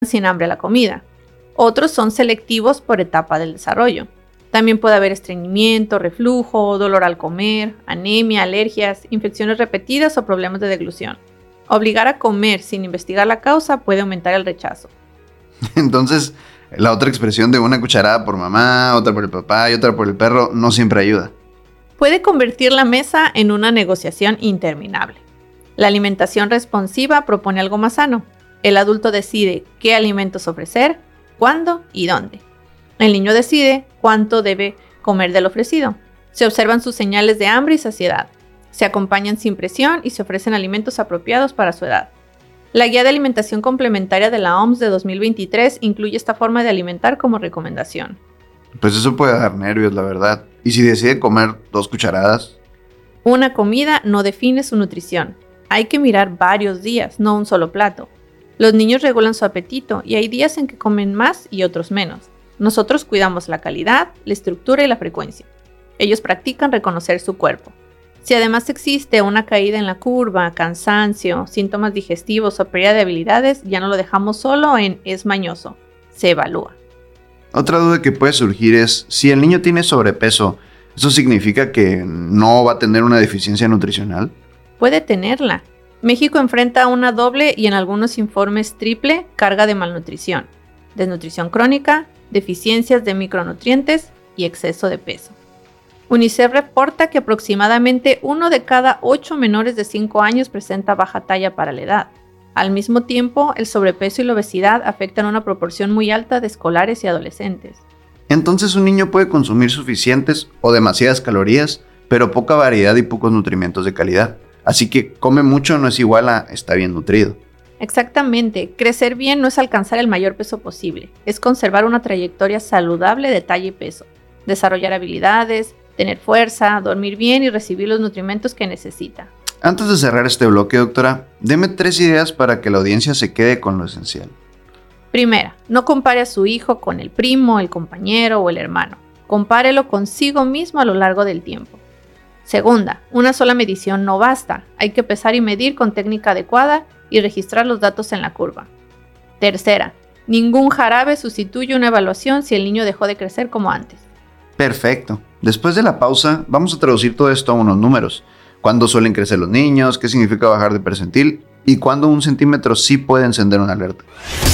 sin hambre a la comida. Otros son selectivos por etapa del desarrollo. También puede haber estreñimiento, reflujo, dolor al comer, anemia, alergias, infecciones repetidas o problemas de deglución. Obligar a comer sin investigar la causa puede aumentar el rechazo. Entonces, la otra expresión de una cucharada por mamá, otra por el papá y otra por el perro no siempre ayuda. Puede convertir la mesa en una negociación interminable. La alimentación responsiva propone algo más sano. El adulto decide qué alimentos ofrecer, cuándo y dónde. El niño decide cuánto debe comer del ofrecido. Se observan sus señales de hambre y saciedad. Se acompañan sin presión y se ofrecen alimentos apropiados para su edad. La Guía de Alimentación Complementaria de la OMS de 2023 incluye esta forma de alimentar como recomendación. Pues eso puede dar nervios, la verdad. ¿Y si decide comer 2 cucharadas? Una comida no define su nutrición. Hay que mirar varios días, no un solo plato. Los niños regulan su apetito y hay días en que comen más y otros menos. Nosotros cuidamos la calidad, la estructura y la frecuencia. Ellos practican reconocer su cuerpo. Si además existe una caída en la curva, cansancio, síntomas digestivos o pérdida de habilidades, ya no lo dejamos solo en es mañoso. Se evalúa. Otra duda que puede surgir es, si el niño tiene sobrepeso, ¿eso significa que no va a tener una deficiencia nutricional? Puede tenerla. México enfrenta una doble y en algunos informes triple carga de malnutrición, desnutrición crónica, deficiencias de micronutrientes y exceso de peso. UNICEF reporta que aproximadamente 1 de cada 8 menores de 5 años presenta baja talla para la edad. Al mismo tiempo, el sobrepeso y la obesidad afectan una proporción muy alta de escolares y adolescentes. Entonces un niño puede consumir suficientes o demasiadas calorías, pero poca variedad y pocos nutrimentos de calidad. Así que come mucho no es igual a está bien nutrido. Exactamente, crecer bien no es alcanzar el mayor peso posible, es conservar una trayectoria saludable de talla y peso, desarrollar habilidades, tener fuerza, dormir bien y recibir los nutrimentos que necesita. Antes de cerrar este bloque, doctora, deme 3 ideas para que la audiencia se quede con lo esencial. Primera, no compare a su hijo con el primo, el compañero o el hermano. Compárelo consigo mismo a lo largo del tiempo. Segunda, una sola medición no basta. Hay que pesar y medir con técnica adecuada y registrar los datos en la curva. Tercera, ningún jarabe sustituye una evaluación si el niño dejó de crecer como antes. Perfecto. Después de la pausa, vamos a traducir todo esto a unos números. ¿Cuándo suelen crecer los niños? ¿Qué significa bajar de percentil? ¿Y cuándo 1 centímetro sí puede encender una alerta?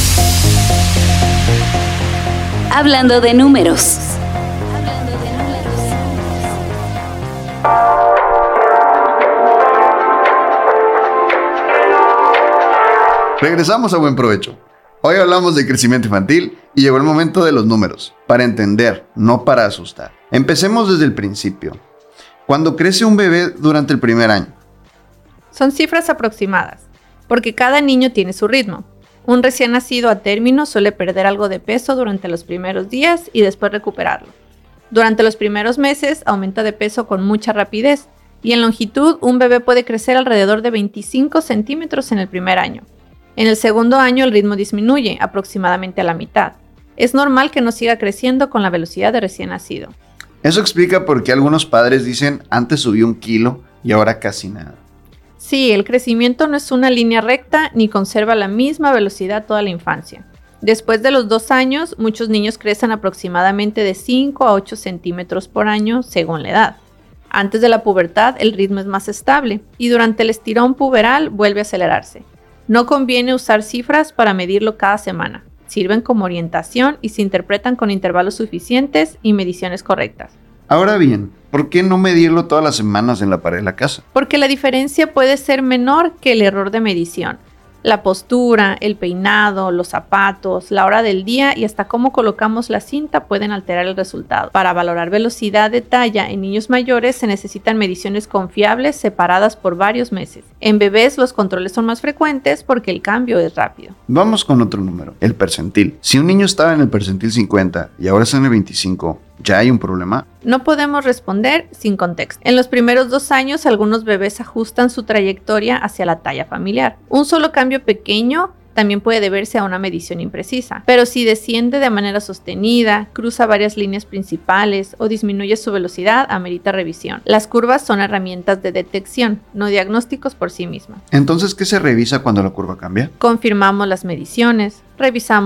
Hablando de números. Regresamos a Buen Provecho. Hoy hablamos de crecimiento infantil y llegó el momento de los números, para entender, no para asustar. Empecemos desde el principio. ¿Cuándo crece un bebé durante el primer año? Son cifras aproximadas, porque cada niño tiene su ritmo. Un recién nacido a término suele perder algo de peso durante los primeros días y después recuperarlo. Durante los primeros meses aumenta de peso con mucha rapidez y en longitud un bebé puede crecer alrededor de 25 centímetros en el primer año. En el segundo año el ritmo disminuye aproximadamente a la mitad. Es normal que no siga creciendo con la velocidad de recién nacido. Eso explica por qué algunos padres dicen antes subió 1 kilo y ahora casi nada. Sí, el crecimiento no es una línea recta ni conserva la misma velocidad toda la infancia. Después de los 2 años, muchos niños crecen aproximadamente de 5 a 8 centímetros por año según la edad. Antes de la pubertad el ritmo es más estable y durante el estirón puberal vuelve a acelerarse. No conviene usar cifras para medirlo cada semana. Sirven como orientación y se interpretan con intervalos suficientes y mediciones correctas. Ahora bien, ¿por qué no medirlo todas las semanas en la pared de la casa? Porque la diferencia puede ser menor que el error de medición. La postura, el peinado, los zapatos, la hora del día y hasta cómo colocamos la cinta pueden alterar el resultado. Para valorar velocidad de talla en niños mayores se necesitan mediciones confiables separadas por varios meses. En bebés los controles son más frecuentes porque el cambio es rápido. Vamos con otro número, el percentil. Si un niño estaba en el percentil 50 y ahora está en el 25, ¿ya hay un problema? No podemos responder sin contexto. En los primeros 2 años, algunos bebés ajustan su trayectoria hacia la talla familiar. Un solo cambio pequeño también puede deberse a una medición imprecisa. Pero si desciende de manera sostenida, cruza varias líneas principales o disminuye su velocidad, amerita revisión. Las curvas son herramientas de detección, no diagnósticos por sí mismas. Entonces, ¿qué se revisa cuando la curva cambia? Confirmamos las mediciones, revisamos